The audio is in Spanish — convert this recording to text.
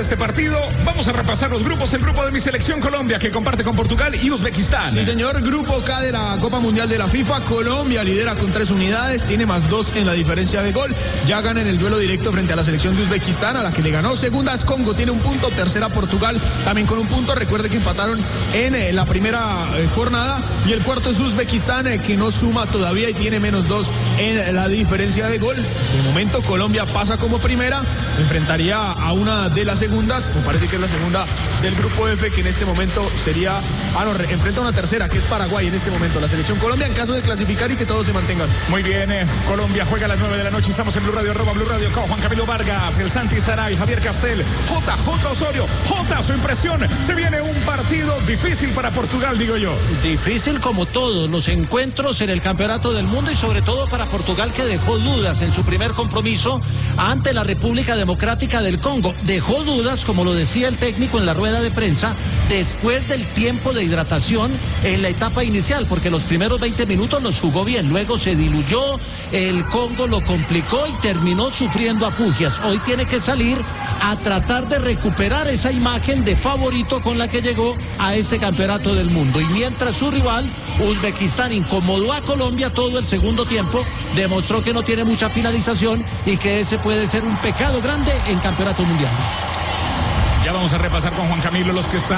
este partido. Vamos a repasar los grupos. El grupo de mi selección Colombia, que comparte con Portugal y Uzbekistán. Sí, señor. Grupo K de la Copa Mundial de la FIFA. Colombia lidera con 3 unidades. Tiene +2 en la diferencia de gol. Ya gana en el duelo directo frente a la selección de Uzbekistán, a la que le ganó. Segunda es Congo, tiene 1 punto. Tercera Portugal, también con 1 punto. Recuerde que empataron en la primera jornada. Y el cuarto es Uzbekistán, que no suma todavía y tiene -2 en la diferencia de gol. De momento Colombia pasa como primera. Enfrentaría a una de las segundas. Me parece que es la segunda del grupo F, que en este momento sería... enfrenta a una tercera, que es Paraguay en este momento. La selección Colombia, en caso de clasificar y que todos se mantengan. Muy bien, Colombia juega a las 9 de la noche. Estamos en Blue Radio, @Blue Radio, con Juan Camilo Vargas, el Santi Saray, Javier Castel, J Osorio. Su impresión. Se viene un partido difícil para Portugal, digo yo. Difícil como todos los encuentros en el Campeonato del Mundo, y sobre todo para Portugal, que dejó dudas en su primer compromiso ante la República Democrática del Congo. Dejó dudas, como lo decía el técnico en la rueda de prensa, después del tiempo de hidratación en la etapa inicial, porque los primeros 20 minutos los jugó bien, luego se diluyó, el Congo lo complicó y terminó sufriendo afugias. Hoy tiene que salir a tratar de recuperar esa imagen de favorito con la que llegó a este Campeonato del Mundo. Y mientras su rival, Uzbekistán, incomodó a Colombia todo el segundo tiempo, demostró que no tiene mucha finalización y que ese puede ser un pecado grande en campeonatos mundiales. Ya vamos a repasar con Juan Camilo los que están